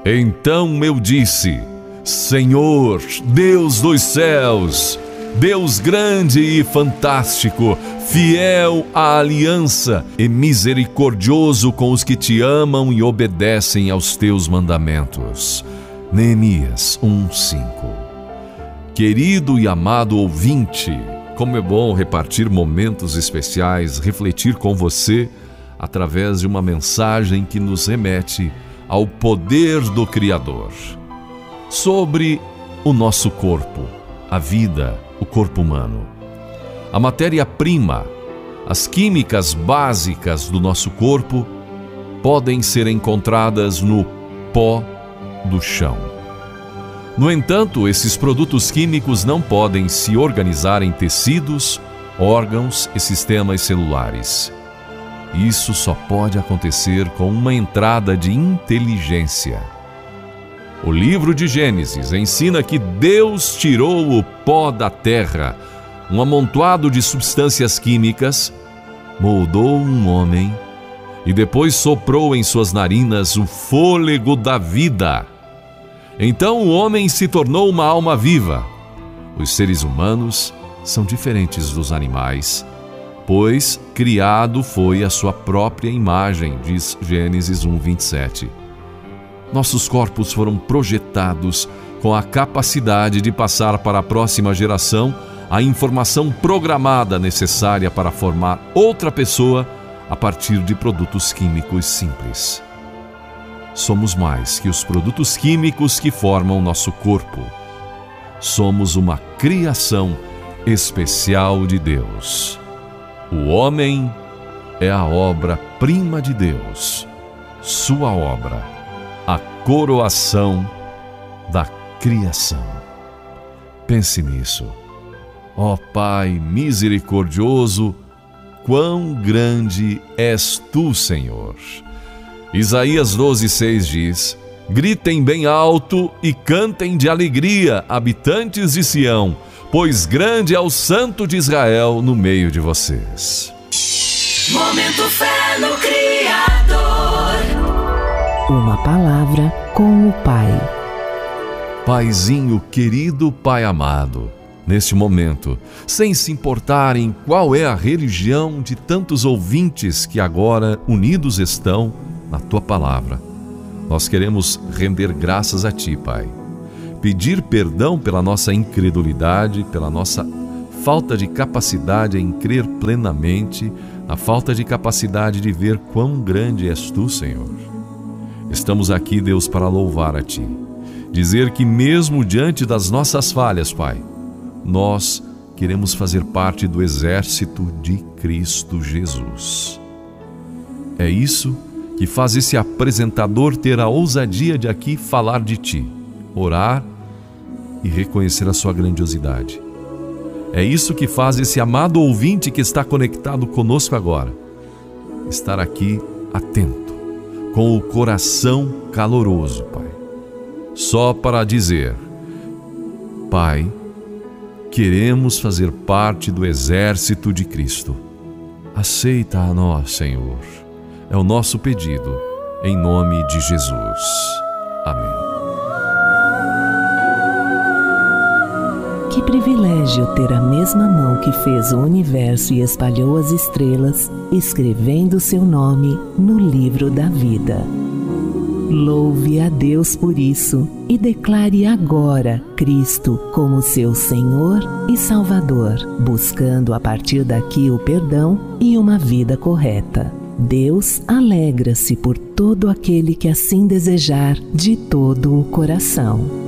Então eu disse: Senhor, Deus dos céus, Deus grande e fantástico, fiel à aliança e misericordioso com os que te amam e obedecem aos teus mandamentos. Neemias 1:5. Querido e amado ouvinte, como é bom repartir momentos especiais, refletir com você através de uma mensagem que nos remete ao poder do Criador. Sobre o nosso corpo, a vida, o corpo humano. A matéria-prima, as químicas básicas do nosso corpo podem ser encontradas no pó do chão. No entanto, esses produtos químicos não podem se organizar em tecidos, órgãos e sistemas celulares. Isso só pode acontecer com uma entrada de inteligência. O livro de Gênesis ensina que Deus tirou o pó da terra, um amontoado de substâncias químicas, moldou um homem e depois soprou em suas narinas o fôlego da vida. Então o homem se tornou uma alma viva. Os seres humanos são diferentes dos animais, pois criado foi a sua própria imagem, diz Gênesis 1:27. Nossos corpos foram projetados com a capacidade de passar para a próxima geração a informação programada necessária para formar outra pessoa a partir de produtos químicos simples. Somos mais que os produtos químicos que formam nosso corpo. Somos uma criação especial de Deus. O homem é a obra-prima de Deus, sua obra, a coroação da criação. Pense nisso. Ó Pai misericordioso, quão grande és tu, Senhor. Isaías 12:6 diz: gritem bem alto e cantem de alegria, habitantes de Sião, pois grande é o Santo de Israel no meio de vocês. Momento Fé no Criador. Uma palavra com o Pai. Paizinho querido, Pai amado, neste momento, sem se importar em qual é a religião de tantos ouvintes que agora unidos estão na Tua Palavra, nós queremos render graças a Ti, Pai. Pedir perdão pela nossa incredulidade, pela nossa falta de capacidade em crer plenamente, a falta de capacidade de ver quão grande és Tu, Senhor. Estamos aqui, Deus, para louvar a Ti, dizer que mesmo diante das nossas falhas, Pai, nós queremos fazer parte do exército de Cristo Jesus. É isso que faz esse apresentador ter a ousadia de aqui falar de Ti, orar e reconhecer a Sua grandiosidade. É isso que faz esse amado ouvinte que está conectado conosco agora estar aqui atento, com o coração caloroso, Pai, só para dizer: Pai, queremos fazer parte do exército de Cristo. Aceita a nós, Senhor. É o nosso pedido, em nome de Jesus. Amém. Que privilégio ter a mesma mão que fez o universo e espalhou as estrelas, escrevendo seu nome no livro da vida. Louve a Deus por isso e declare agora Cristo como seu Senhor e Salvador, buscando a partir daqui o perdão e uma vida correta. Deus alegra-se por todo aquele que assim desejar de todo o coração.